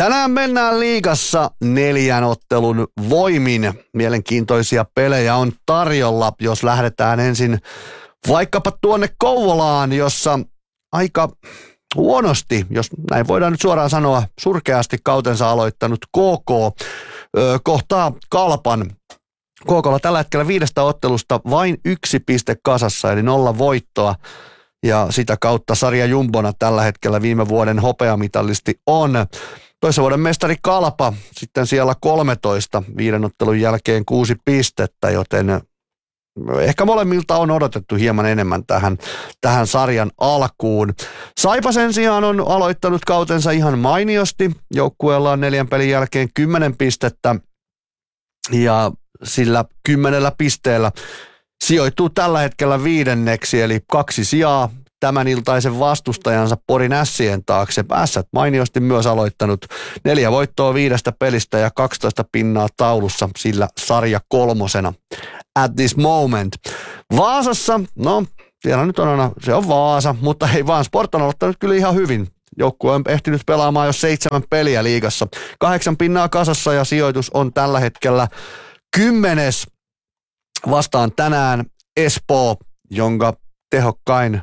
Tänään mennään liigassa 4 ottelun voimin. Mielenkiintoisia pelejä on tarjolla, jos lähdetään ensin vaikkapa tuonne Kouvolaan, jossa aika huonosti, jos näin voidaan nyt suoraan sanoa, surkeasti kautensa aloittanut KK kohtaa Kalpan. KKlla tällä hetkellä 5 ottelusta vain 1 piste kasassa, eli 0 voittoa. Ja sitä kautta sarja jumbona tällä hetkellä viime vuoden hopeamitalisti on. Toisen vuoden mestari Kalpa sitten siellä 13, 5 ottelun jälkeen 6 pistettä, joten ehkä molemmilta on odotettu hieman enemmän tähän sarjan alkuun. Saipa sen sijaan on aloittanut kautensa ihan mainiosti. Joukkueella on 4 pelin jälkeen 10 pistettä ja sillä 10 pisteellä sijoittuu tällä hetkellä 5. eli 2 sijaa tämän iltaisen vastustajansa Porin Ässien taakse. Ässät mainiosti myös aloittanut 4 voittoa 5 pelistä ja 12 pinnaa taulussa sillä sarja 3. at this moment. Vaasassa, no siellä nyt on aina, se on Vaasa, mutta ei vaan, Sport on aloittanut kyllä ihan hyvin. Joukkue on ehtinyt pelaamaan jo 7 peliä liigassa. 8 pinnaa kasassa ja sijoitus on tällä hetkellä 10. Vastaan tänään Espoo, jonka tehokkain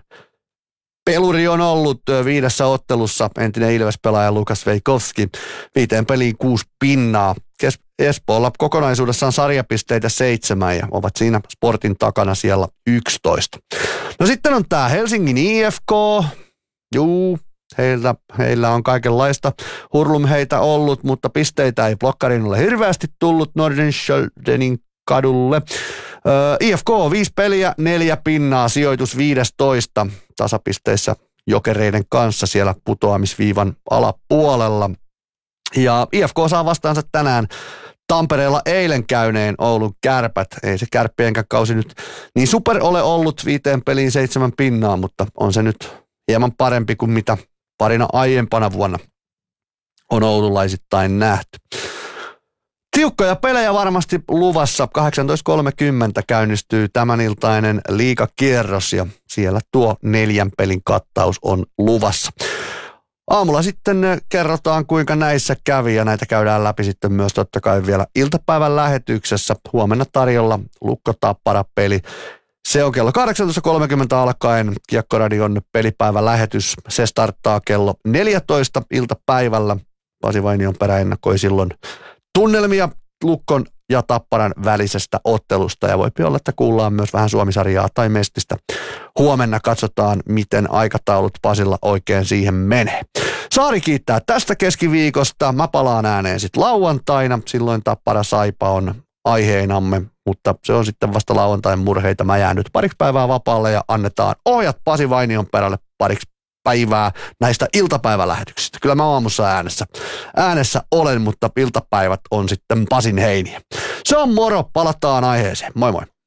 peluri on ollut 5 ottelussa entinen Ilves-pelaaja Lukas Veikovski. 5 peliin 6 pinnaa. Espoolla kokonaisuudessaan sarjapisteitä 7 ja ovat siinä Sportin takana siellä 11. No sitten on tämä Helsingin IFK. Juu, heillä on kaikenlaista hurlumheitä ollut, mutta pisteitä ei blokkarin ole hirveästi tullut Nordenskjöldenin kadulle. IFK 5 peliä, 4 pinnaa, sijoitus 15 tasapisteissä Jokereiden kanssa siellä putoamisviivan alapuolella. Ja IFK saa vastaansa tänään Tampereella eilen käyneen Oulun Kärpät. Ei se Kärppienkään kausi nyt niin super ole ollut 5 peliin 7 pinnaa, mutta on se nyt hieman parempi kuin mitä parina aiempana vuonna on oululaisittain nähty. Tiukkoja pelejä varmasti luvassa. 18.30 käynnistyy tämäniltainen liigakierros ja siellä tuo 4 pelin kattaus on luvassa. Aamulla sitten kerrotaan, kuinka näissä kävi ja näitä käydään läpi sitten myös totta kai vielä iltapäivän lähetyksessä. Huomenna tarjolla Lukko-Tappara-peli. Se on kello 18.30 alkaen Kiekkoradion pelipäivän lähetys. Se starttaa kello 14 iltapäivällä. Pasi Vainionperä ennakoi silloin tunnelmia Lukkon ja Tapparan välisestä ottelusta ja voi olla, että kuullaan myös vähän Suomi-sarjaa tai Mestistä. Huomenna katsotaan, miten aikataulut Pasilla oikein siihen menee. Saari kiittää tästä keskiviikosta. Mä palaan ääneen sitten lauantaina. Silloin Tappara Saipa on aiheenamme, mutta se on sitten vasta lauantain murheita. Mä jään nyt pariksi päivää vapaalle ja annetaan ohjat Pasi Vainionperälle pariksi päivää näistä iltapäivälähetyksistä. Kyllä mä aamussa äänessä olen, mutta iltapäivät on sitten Pasin heiniä. Se on moro, palataan aiheeseen. Moi moi.